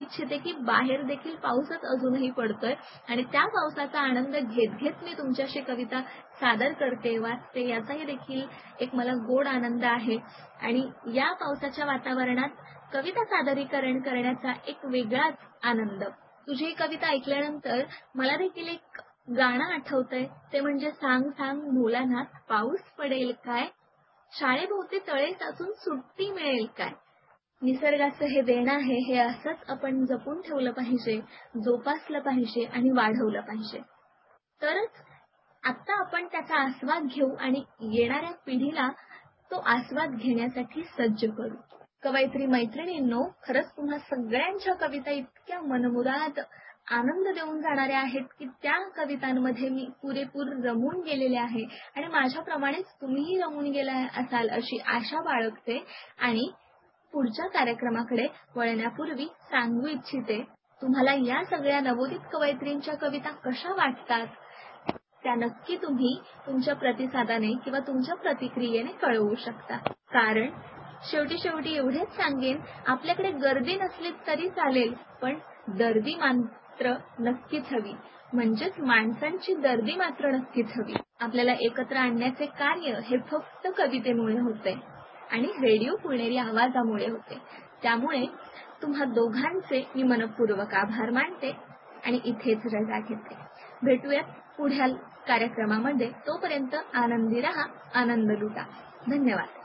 इच्छिते की बाहेर देखील पाऊसच अजूनही पडतोय आणि त्या पावसाचा आनंद घेत घेत मी तुमच्याशी कविता सादर करते, वाचते याचाही देखील एक मला गोड आनंद आहे. आणि या पावसाच्या वातावरणात कविता सादरीकरण करण्याचा एक वेगळाच आनंद. तुझी ही कविता ऐकल्यानंतर मला देखील एक गाणं आठवतंय, ते म्हणजे सांग सांग भोलानाथ पाऊस पडेल काय, शाळेभोवती तळे साचून सुट्टी मिळेल काय. निसर्गाचं हे देणं आहे, हे असंच आपण जपून ठेवलं पाहिजे, जोपासलं पाहिजे आणि वाढवलं पाहिजे. तरच आता आपण त्याचा आस्वाद घेऊ आणि येणाऱ्या पिढीला तो आस्वाद घेण्यासाठी सज्ज करू. कवयित्री मैत्रिणींनो, खरंच तुम्हा सगळ्यांच्या कविता इतक्या मनमुराद आनंद देऊन जाणाऱ्या आहेत की त्या कवितांमध्ये मी पुरेपूर रमून गेलेले आहे आणि माझ्याप्रमाणेच तुम्हीही रमून गेला असाल अशी आशा बाळगते. आणि पुढच्या कार्यक्रमाकडे वळण्यापूर्वी सांगू इच्छिते, तुम्हाला या सगळ्या नवोदित कवयित्रींच्या कविता कशा वाटतात त्या नक्की तुम्ही तुमच्या प्रतिसादाने किंवा तुमच्या प्रतिक्रियेने कळवू शकता. कारण शेवटी एवढेच सांगेन, आपल्याकडे गर्दी नसली तरी चालेल, पण दर्दी मात्र नक्कीच हवी. म्हणजेच माणसांची दर्दी मात्र नक्कीच हवी. आपल्याला एकत्र आणण्याचे कार्य हे फक्त कवितेमुळे होते आणि रेडिओ पुणेरी आवाजामुळे होते. त्यामुळे तुम्हा दोघांचे मी मनपूर्वक आभार मानते आणि इथेच रजा घेते. भेटूयात पुढील कार्यक्रमामध्ये. तोपर्यंत आनंदी रहा, आनंद लुटा. धन्यवाद.